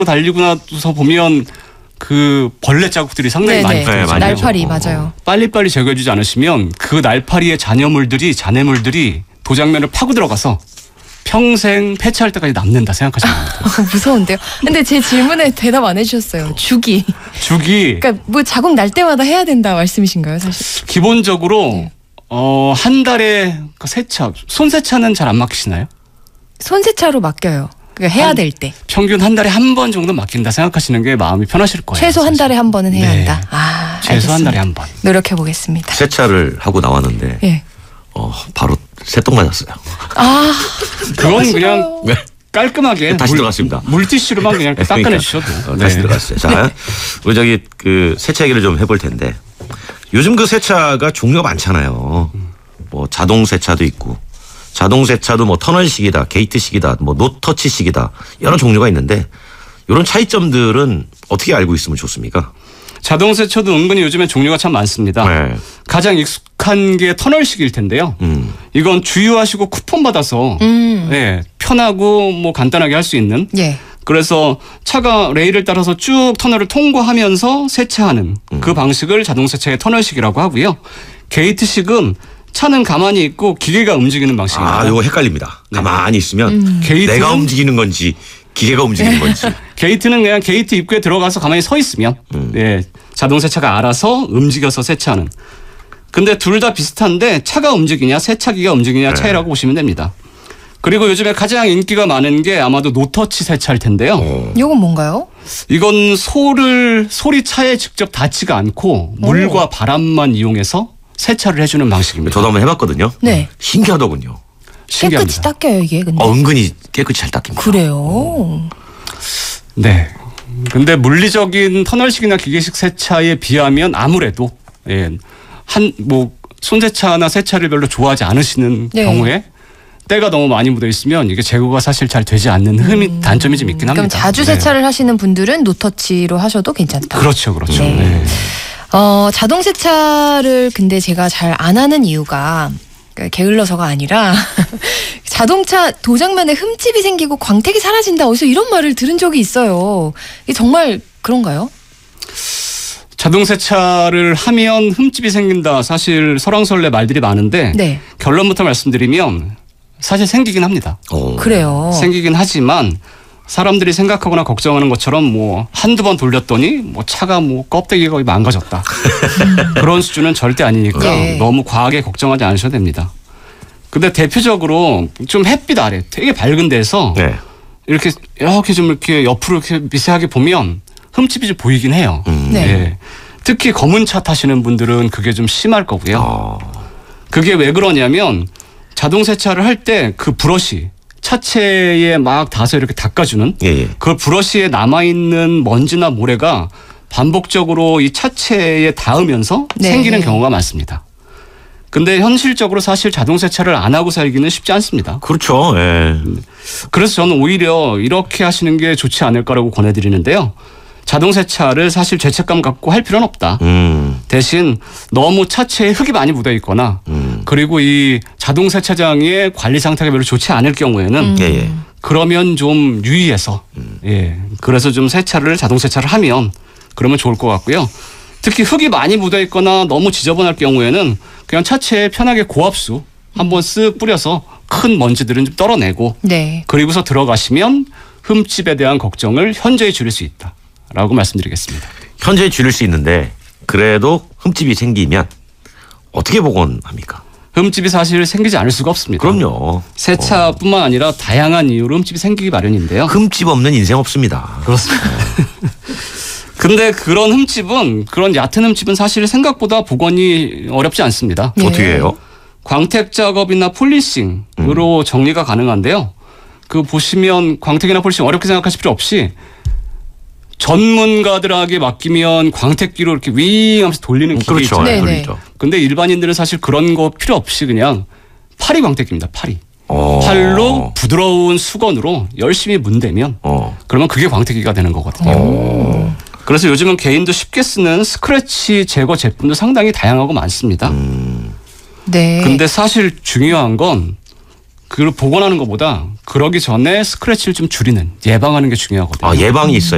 달리고 나서 보면 그 벌레 자국들이 상당히 많이 붙어요. 날파리 맞아요. 빨리빨리 제거해주지 않으시면 그 날파리의 잔여물들이 도장면을 파고 들어가서 평생 폐차할 때까지 남는다 생각하시면 됩니다. 무서운데요. 근데 제 질문에 대답 안 해주셨어요. 주기. 그러니까 뭐 자국 날 때마다 해야 된다 말씀이신가요, 사실? 기본적으로 한 달에 그 세차, 손 세차는 잘 안 맡기시나요? 손 세차로 맡겨요. 그러니까 해야 될 때. 평균 한 달에 한 번 정도 맡긴다 생각하시는 게 마음이 편하실 거예요. 최소 한 달에 한 번은 해야 한다. 최소 알겠습니다. 한 달에 한 번. 노력해 보겠습니다. 세차를 하고 나왔는데 예. 바로 새똥 맞았어요. 그건 그냥 깔끔하게 다시 들어갔습니다. 물티슈로만 그냥 닦아내 주셔도. 다시 들어갔어요. 자, 우리 저기 그 세차 얘기를 좀 해볼 텐데 요즘 그 세차가 종류가 많잖아요. 뭐 자동 세차도 있고 자동 세차도 뭐 터널식이다, 게이트식이다, 뭐 노터치식이다 여러 종류가 있는데 이런 차이점들은 어떻게 알고 있으면 좋습니까? 자동 세차도 은근히 요즘에 종류가 참 많습니다. 네. 가장 익숙한 게 터널식일 텐데요. 이건 주유하시고 쿠폰 받아서 편하고 뭐 간단하게 할 수 있는. 예. 그래서 차가 레일을 따라서 쭉 터널을 통과하면서 세차하는 그 방식을 자동 세차의 터널식이라고 하고요. 게이트식은 차는 가만히 있고 기계가 움직이는 방식입니다. 이거 헷갈립니다. 가만히 있으면 내가 움직이는 건지 기계가 움직이는 건지. 게이트는 그냥 게이트 입구에 들어가서 가만히 서 있으면 자동 세차가 알아서 움직여서 세차하는. 근데 둘 다 비슷한데 차가 움직이냐 세차기가 움직이냐 차이라고 보시면 됩니다. 그리고 요즘에 가장 인기가 많은 게 아마도 노터치 세차일 텐데요. 이건 뭔가요? 이건 소리 차에 직접 닿지가 않고 물과 바람만 이용해서 세차를 해주는 방식입니다. 저도 한번 해봤거든요. 네. 신기하더군요. 깨끗이 닦여요 이게. 근데. 은근히 깨끗이 잘 닦입니다. 그래요. 네. 근데 물리적인 터널식이나 기계식 세차에 비하면 아무래도 손세차나 세차를 별로 좋아하지 않으시는 경우에 때가 너무 많이 묻어 있으면 이게 제거가 사실 잘 되지 않는 단점이 좀 있긴 합니다. 그럼 자주 세차를 하시는 분들은 노터치로 하셔도 괜찮다. 그렇죠. 네. 자동 세차를 근데 제가 잘 안 하는 이유가 게을러서가 아니라 자동차 도장면에 흠집이 생기고 광택이 사라진다 어디서 이런 말을 들은 적이 있어요. 이게 정말 그런가요? 자동 세차를 하면 흠집이 생긴다. 사실 설왕설래 말들이 많은데 결론부터 말씀드리면 사실 생기긴 합니다. 그래요. 생기긴 하지만 사람들이 생각하거나 걱정하는 것처럼 뭐 한두 번 돌렸더니 뭐 차가 뭐 껍데기가 거의 망가졌다. 그런 수준은 절대 아니니까 너무 과하게 걱정하지 않으셔도 됩니다. 근데 대표적으로 좀 햇빛 아래 되게 밝은 데서 이렇게 좀 이렇게 옆으로 이렇게 미세하게 보면 흠집이 좀 보이긴 해요. 특히 검은 차 타시는 분들은 그게 좀 심할 거고요. 그게 왜 그러냐면 자동 세차를 할 때 그 브러쉬 차체에 막 닿아서 이렇게 닦아주는 그 브러쉬에 남아있는 먼지나 모래가 반복적으로 이 차체에 닿으면서 생기는 경우가 많습니다. 근데 현실적으로 사실 자동 세차를 안 하고 살기는 쉽지 않습니다. 그렇죠. 그래서 저는 오히려 이렇게 하시는 게 좋지 않을까라고 권해드리는데요. 자동 세차를 사실 죄책감 갖고 할 필요는 없다. 대신 너무 차체에 흙이 많이 묻어 있거나 그리고 이 자동 세차장의 관리 상태가 별로 좋지 않을 경우에는 그러면 좀 유의해서 그래서 좀 자동 세차를 하면 그러면 좋을 것 같고요. 특히 흙이 많이 묻어 있거나 너무 지저분할 경우에는 그냥 차체에 편하게 고압수 한번 쓱 뿌려서 큰 먼지들은 좀 떨어내고 그리고서 들어가시면 흠집에 대한 걱정을 현저히 줄일 수 있다. 라고 말씀드리겠습니다. 현재 줄일 수 있는데 그래도 흠집이 생기면 어떻게 복원합니까? 흠집이 사실 생기지 않을 수가 없습니다. 그럼요. 세차뿐만 아니라 다양한 이유로 흠집이 생기기 마련인데요. 흠집 없는 인생 없습니다. 그렇습니다. 근데 그런 얕은 흠집은 사실 생각보다 복원이 어렵지 않습니다. 어떻게 해요? 광택 작업이나 폴리싱으로 정리가 가능한데요. 그 보시면 광택이나 폴리싱 어렵게 생각하실 필요 없이 전문가들에게 맡기면 광택기로 이렇게 윙 하면서 돌리는 기계 있잖아요. 돌리죠. 근데 일반인들은 사실 그런 거 필요 없이 그냥 파리 광택기입니다. 팔로 부드러운 수건으로 열심히 문대면 그러면 그게 광택기가 되는 거거든요. 그래서 요즘은 개인도 쉽게 쓰는 스크래치 제거 제품도 상당히 다양하고 많습니다. 근데 사실 중요한 건 그걸 복원하는 것보다 그러기 전에 스크래치를 좀 줄이는 예방하는 게 중요하거든요. 예방이 있어요.